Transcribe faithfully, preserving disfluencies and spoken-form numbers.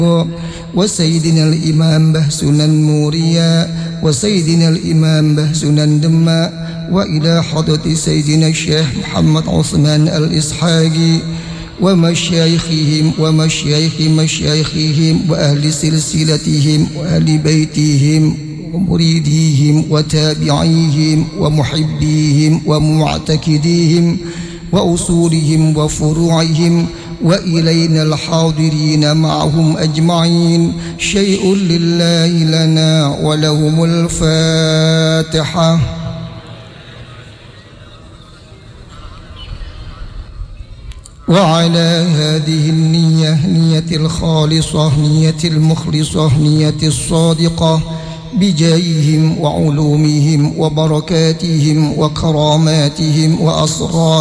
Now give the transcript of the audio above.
وسيدنا الإمام بهسنا موريا وسيدنا الإمام بهسنا دما وإلى حضرة سيدنا الشيخ محمد عثمان الإسحاقي ومشايخهم ومشايخ مشايخهم وأهل سلسلتهم وأهل بيتهم ومريديهم وتابعيهم ومحبيهم ومعتكديهم وأصولهم وفروعهم وإلينا الحاضرين معهم أجمعين. شيء لله لنا ولهم الفاتحة. وعلى هذه النية نية الخالصة نية المخلصة نية الصادقة بجاههم وعلومهم وبركاتهم وكراماتهم وأسرار